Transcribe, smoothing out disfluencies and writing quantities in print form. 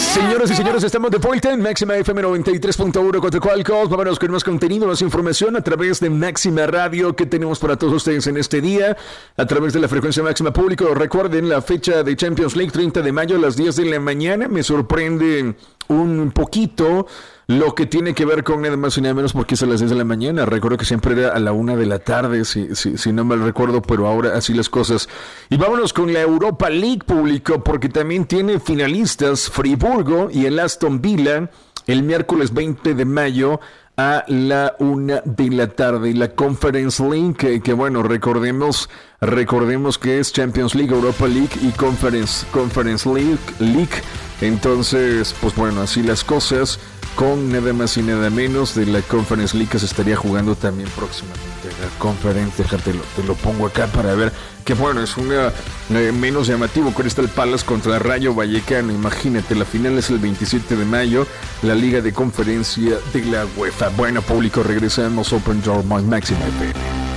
Señoras y señores, estamos de vuelta en Máxima FM 93.1 contra Qualcomm. Vámonos con más contenido, más información a través de Máxima Radio que tenemos para todos ustedes en este día, a través de la frecuencia máxima público. Recuerden la fecha de Champions League, 30 de mayo a las 10 de la mañana. Me sorprende un poquito lo que tiene que ver con nada más y nada menos porque es a las 10 de la mañana. Recuerdo que siempre era a la 1 de la tarde, si no mal recuerdo, pero ahora así las cosas. Y vámonos con la Europa League público porque también tiene finalistas Friburgo y el Aston Villa el miércoles 20 de mayo a la 1 de la tarde. Y la Conference League, que bueno, recordemos que es Champions League, Europa League y Conference League. Entonces, pues bueno, así las cosas. Con nada más y nada menos de la Conference League que se estaría jugando también próximamente. La Conference, déjate, te lo pongo acá para ver que bueno, es una menos llamativo. Crystal Palace contra Rayo Vallecano. Imagínate, la final es el 27 de mayo, la Liga de Conferencia de la UEFA. Bueno, público, regresamos Open Door, Máxima FM.